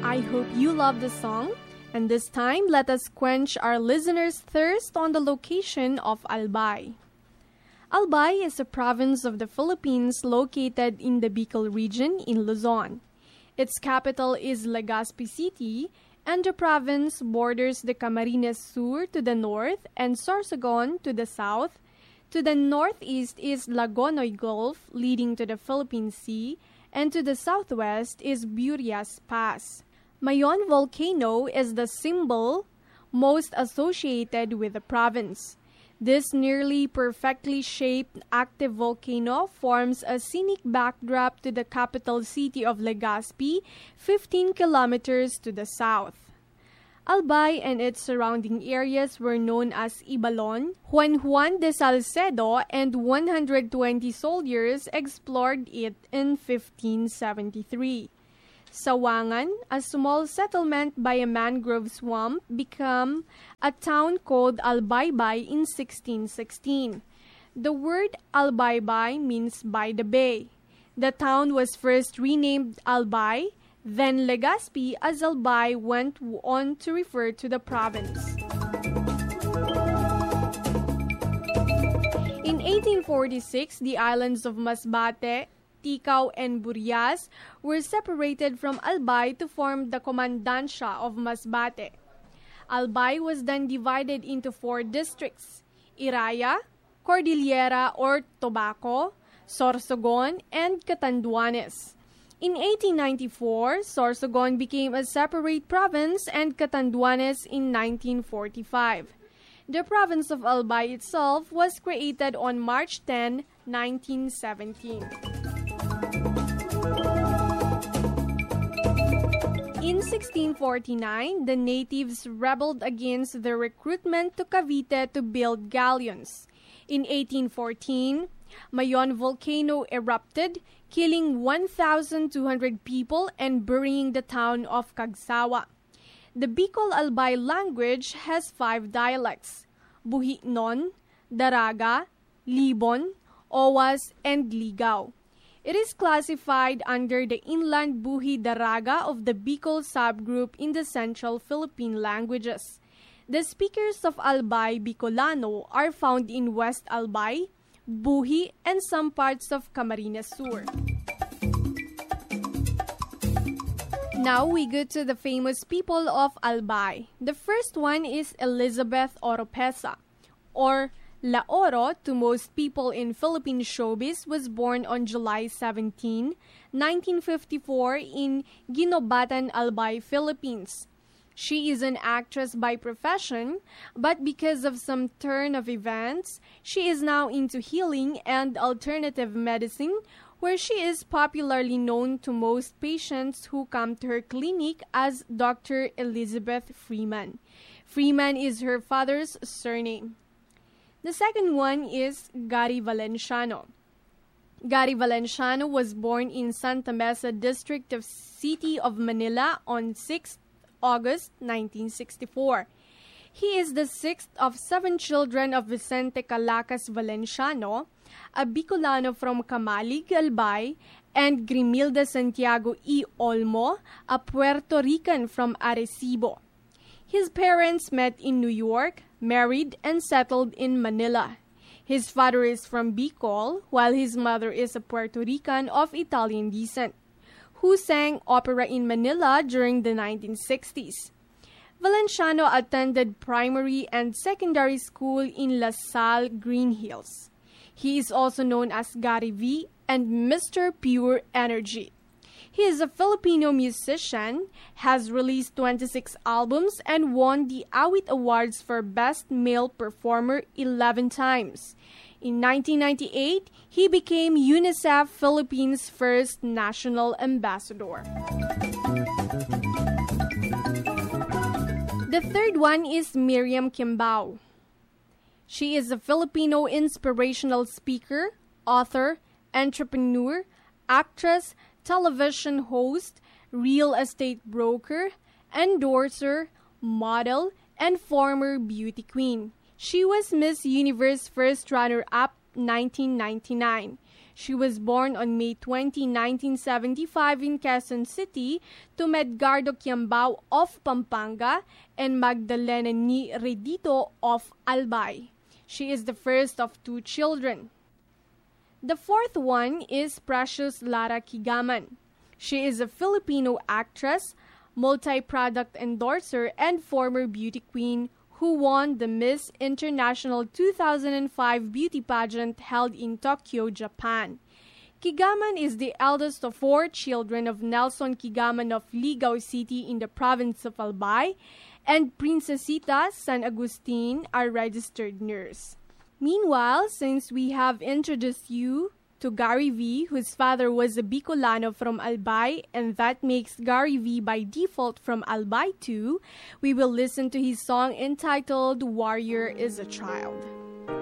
I hope you love the song. And this time, let us quench our listeners' thirst on the location of Albay. Albay is a province of the Philippines located in the Bicol region in Luzon. Its capital is Legazpi City, and the province borders the Camarines Sur to the north and Sorsogon to the south. To the northeast is Lagonoy Gulf leading to the Philippine Sea, and to the southwest is Burias Pass. Mayon volcano is the symbol most associated with the province. This nearly perfectly shaped active volcano forms a scenic backdrop to the capital city of Legazpi, 15 kilometers to the south. Albay and its surrounding areas were known as Ibalon. Juan de Salcedo and 120 soldiers explored it in 1573. Sawangan, a small settlement by a mangrove swamp, became a town called Albaybay in 1616. The word Albaybay means by the bay. The town was first renamed Albay, then Legazpi, as Albay went on to refer to the province. In 1846, the islands of Masbate, Ticao, and Burias were separated from Albay to form the Comandancia of Masbate. Albay was then divided into 4 districts: Iraya, Cordillera or Tobaco, Sorsogon, and Catanduanes. In 1894, Sorsogon became a separate province and Catanduanes in 1945. The province of Albay itself was created on March 10, 1917. In 1649, the natives rebelled against the recruitment to Cavite to build galleons. In 1814, Mayon volcano erupted, killing 1,200 people and burying the town of Cagsawa. The Bicol-Albay language has 5 dialects: Buhinon, Daraga, Libon, Owas, and Ligaw. It is classified under the Inland Buhi-Daraga of the Bicol subgroup in the Central Philippine languages. The speakers of Albay Bicolano are found in West Albay, Buhi, and some parts of Camarines Sur. Now we go to the famous people of Albay. The first one is Elizabeth Oropesa, or La Oro to most people in Philippine showbiz, was born on July 17, 1954 in Ginobatan, Albay, Philippines. She is an actress by profession, but because of some turn of events, she is now into healing and alternative medicine, where she is popularly known to most patients who come to her clinic as Dr. Elizabeth Freeman. Freeman is her father's surname. The second one is Gary Valenciano. Gary Valenciano was born in Santa Mesa District of City of Manila on 6 August 1964. He is the 6th of 7 children of Vicente Calacas Valenciano, a Bicolano from Camalig, Albay, and Grimilda Santiago E. Olmo, a Puerto Rican from Arecibo. His parents met in New York, married, and settled in Manila. His father is from Bicol, while his mother is a Puerto Rican of Italian descent, who sang opera in Manila during the 1960s. Valenciano attended primary and secondary school in La Salle, Green Hills. He is also known as Gary V and Mr. Pure Energy. He is a Filipino musician, has released 26 albums, and won the Awit Awards for Best Male Performer 11 times. In 1998, he became UNICEF Philippines' first national ambassador. The third one is Miriam Kimbao. She is a Filipino inspirational speaker, author, entrepreneur, actress, television host, real estate broker, endorser, model, and former beauty queen. She was Miss Universe first runner-up 1999. She was born on May 20, 1975 in Quezon City to Medgardo Quiambao of Pampanga and Magdalena Ni Redito of Albay. She is the first of 2 children. The fourth one is Precious Lara Kigaman. She is a Filipino actress, multi-product endorser, and former beauty queen who won the Miss International 2005 beauty pageant held in Tokyo, Japan. Kigaman is the eldest of 4 children of Nelson Kigaman of Ligao City in the province of Albay and Princesita San Agustin, a registered nurse. Meanwhile, since we have introduced you to Gary V, whose father was a Bicolano from Albay, and that makes Gary V by default from Albay too, we will listen to his song entitled Warrior is a Child.